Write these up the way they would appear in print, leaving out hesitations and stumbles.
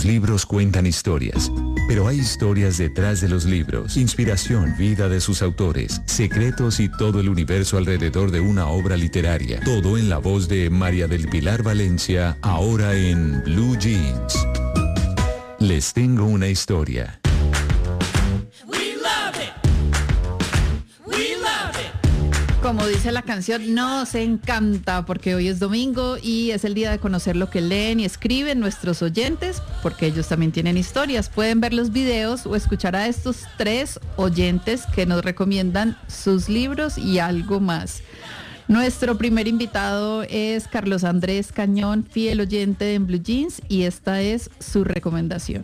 Los libros cuentan historias, pero hay historias detrás de los libros, inspiración, vida de sus autores, secretos y todo el universo alrededor de una obra literaria. Todo en la voz de María del Pilar Valencia, ahora en Blue Jeans. Les tengo una historia. Como dice la canción, nos encanta porque hoy es domingo y es el día de conocer lo que leen y escriben nuestros oyentes, porque ellos también tienen historias. Pueden ver los videos o escuchar a estos 3 oyentes que nos recomiendan sus libros y algo más. Nuestro primer invitado es Carlos Andrés Cañón, fiel oyente de En Blue Jeans, y esta es su recomendación.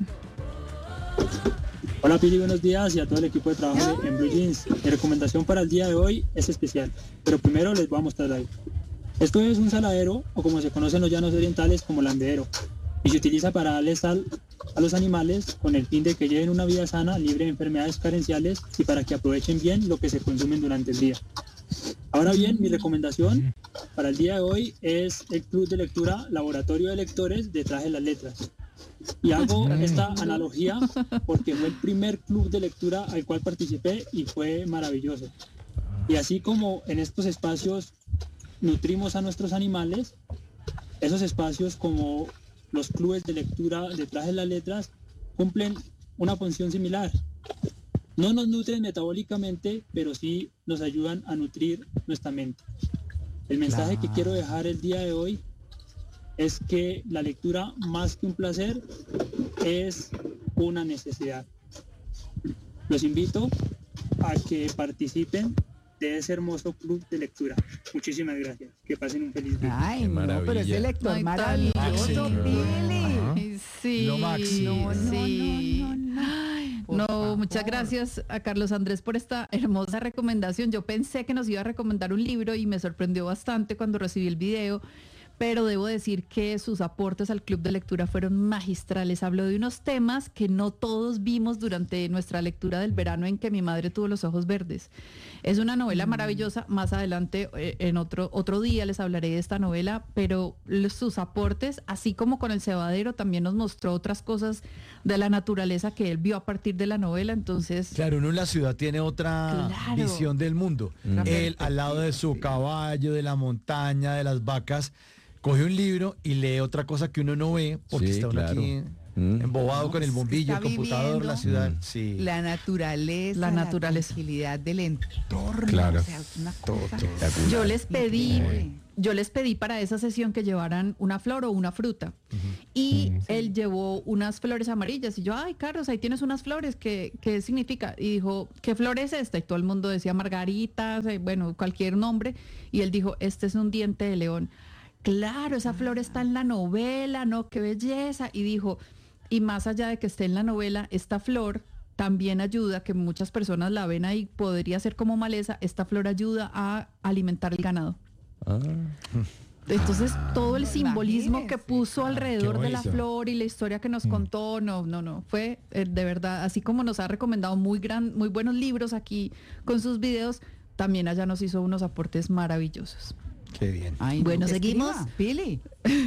Hola Pili, buenos días, y a todo el equipo de trabajo de En Blue Jeans. Mi recomendación para el día de hoy es especial, pero primero les voy a mostrar algo. Esto es un saladero, o como se conoce en los llanos orientales como landero, y se utiliza para darle sal a los animales con el fin de que lleven una vida sana, libre de enfermedades carenciales y para que aprovechen bien lo que se consumen durante el día. Ahora bien, mi recomendación para el día de hoy es el Club de Lectura Laboratorio de Lectores de Traje las Letras. Y hago esta analogía porque fue el primer club de lectura al cual participé y fue maravilloso. Y así como en estos espacios nutrimos a nuestros animales, esos espacios como los clubes de lectura de Traje las Letras cumplen una función similar. No nos nutren metabólicamente, pero sí nos ayudan a nutrir nuestra mente. El mensaje que quiero dejar el día de hoy es que la lectura, más que un placer, es una necesidad. Los invito a que participen de ese hermoso club de lectura. Muchísimas gracias. Que pasen un feliz día. Ay, no, pero ese lector Ay, maravilloso, Pili. Sí, Lo máximo. No, muchas gracias a Carlos Andrés por esta hermosa recomendación. Yo pensé que nos iba a recomendar un libro y me sorprendió bastante cuando recibí el video. Pero debo decir que sus aportes al club de lectura fueron magistrales. Habló de unos temas que no todos vimos durante nuestra lectura del verano en que mi madre tuvo los ojos verdes. Es una novela maravillosa. Más adelante, en otro día, les hablaré de esta novela, pero sus aportes, así como con El Cebadero, también nos mostró otras cosas de la naturaleza que él vio a partir de la novela. Entonces, Claro, uno en la ciudad tiene otra visión del mundo. Él al lado de su caballo, de la montaña, de las vacas, coge un libro y lee otra cosa que uno no ve porque está uno aquí embobado con el bombillo, el computador, la ciudad. Sí. La naturaleza, la tranquilidad del entorno. Claro. O sea, una cosa yo les pedí para esa sesión que llevaran una flor o una fruta. Y él llevó unas flores amarillas. Y yo, ay, Carlos, ahí tienes unas flores. ¿Qué significa? Y dijo, ¿qué flor es esta? Y todo el mundo decía margaritas, bueno, cualquier nombre. Y él dijo, este es un diente de león. Claro, esa flor está en la novela, ¿no? ¡Qué belleza! Y dijo, y más allá de que esté en la novela, esta flor también ayuda, que muchas personas la ven ahí, podría ser como maleza, esta flor ayuda a alimentar el ganado. Entonces, todo el simbolismo que puso alrededor de la flor y la historia que nos contó, no, fue de verdad, así como nos ha recomendado muy buenos libros aquí con sus videos, también allá nos hizo unos aportes maravillosos. Qué bien. Ay, Bueno, no, seguimos. Pili.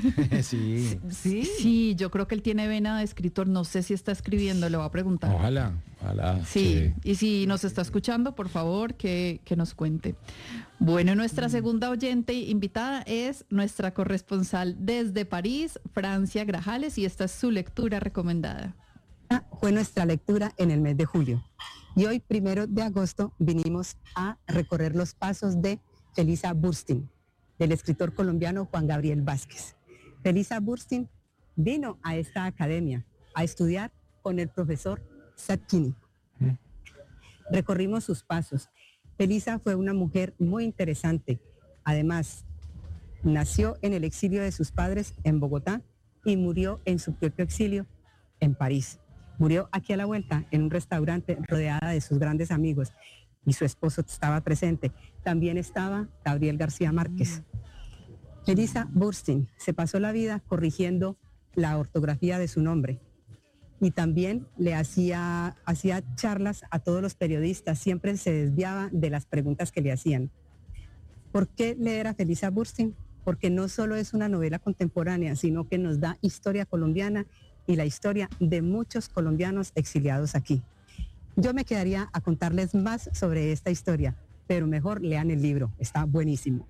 Sí, yo creo que él tiene vena de escritor, no sé si está escribiendo, le voy a preguntar. Ojalá. Sí, y si nos está escuchando, por favor, que nos cuente. Bueno, nuestra segunda oyente invitada es nuestra corresponsal desde París, Francia Grajales, y esta es su lectura recomendada. Fue nuestra lectura en el mes de julio. Y hoy, 1 de agosto, vinimos a recorrer los pasos de Felisa Burstyn, del escritor colombiano Juan Gabriel Vázquez. Felisa Burstyn vino a esta academia a estudiar con el profesor Zadkini. Recorrimos sus pasos. Felisa fue una mujer muy interesante. Además, nació en el exilio de sus padres en Bogotá y murió en su propio exilio en París. Murió aquí a la vuelta en un restaurante rodeada de sus grandes amigos y su esposo estaba presente. También estaba Gabriel García Márquez. Felisa Burstyn se pasó la vida corrigiendo la ortografía de su nombre y también le hacía charlas a todos los periodistas, siempre se desviaba de las preguntas que le hacían. ¿Por qué leer a Felisa Burstyn? Porque no solo es una novela contemporánea, sino que nos da historia colombiana y la historia de muchos colombianos exiliados aquí. Yo me quedaría a contarles más sobre esta historia, pero mejor lean el libro, está buenísimo.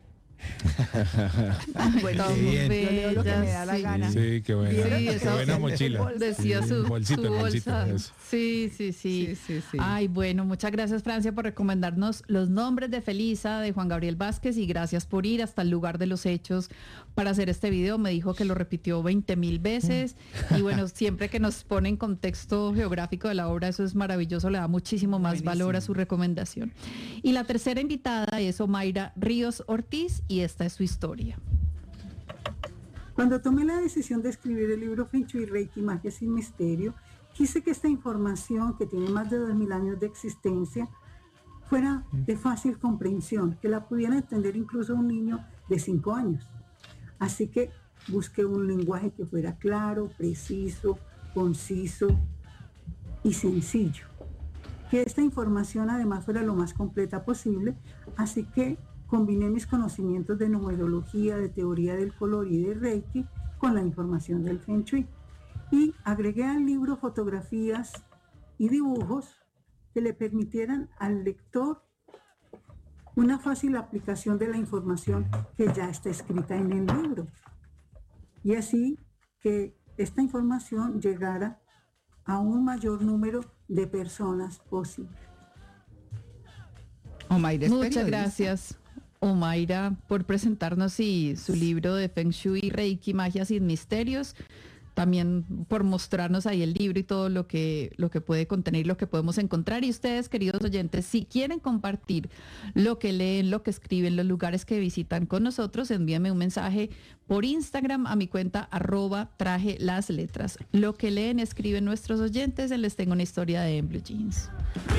Bueno, Qué bien. yo leo lo que me da la gana. Sí, qué buena. Sí, Qué eso buena mochila. decía su Bolsita, bolsa. eso. Sí. Sí. Ay, bueno, muchas gracias, Francia, por recomendarnos los nombres de Felisa, de Juan Gabriel Vázquez, y gracias por ir hasta el lugar de los hechos para hacer este video. Me dijo que lo repitió 20,000 veces y bueno, siempre que nos pone en contexto geográfico de la obra, eso es maravilloso, le da muchísimo más valor a su recomendación. Y la tercera invitada es Omaira Ríos Ortiz y esta es su historia. Cuando tomé la decisión de escribir el libro Feng Shui, Reiki, Magia sin Misterio, quise que esta información, que tiene más de 2.000 años de existencia, fuera de fácil comprensión, que la pudiera entender incluso un niño de 5 años. Así que busqué un lenguaje que fuera claro, preciso, conciso y sencillo. Que esta información además fuera lo más completa posible, así que combiné mis conocimientos de numerología, de teoría del color y de Reiki con la información del Feng Shui. Y agregué al libro fotografías y dibujos que le permitieran al lector una fácil aplicación de la información que ya está escrita en el libro. Y así que esta información llegara a un mayor número de personas posible. Omaira es Muchas periodista. gracias, Omaira, por presentarnos su libro de Feng Shui, Reiki, Magia sin Misterios. También por mostrarnos ahí el libro y todo lo que puede contener, lo que podemos encontrar. Y ustedes, queridos oyentes, si quieren compartir lo que leen, lo que escriben, los lugares que visitan con nosotros, envíenme un mensaje por Instagram a mi cuenta @traje las letras. Lo que leen, escriben nuestros oyentes, les tengo una historia de En Blue Jeans.